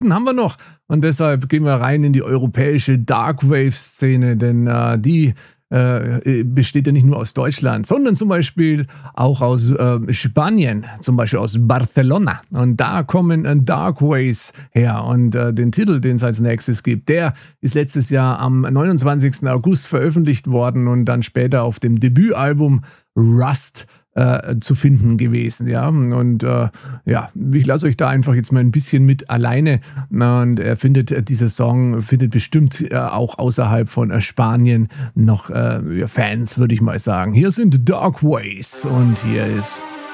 Ägypten haben wir noch. Und deshalb gehen wir rein in die europäische Darkwave-Szene, denn die besteht ja nicht nur aus Deutschland, sondern zum Beispiel auch aus Spanien, zum Beispiel aus Barcelona. Und da kommen Darkways her. Und den Titel, den es als nächstes gibt, der ist letztes Jahr am 29. August veröffentlicht worden und dann später auf dem Debütalbum Rust zu finden gewesen, ja. Und ich lasse euch da einfach jetzt mal ein bisschen mit alleine. Und dieser Song findet bestimmt auch außerhalb von Spanien noch Fans, würde ich mal sagen. Hier sind Darkways und hier ist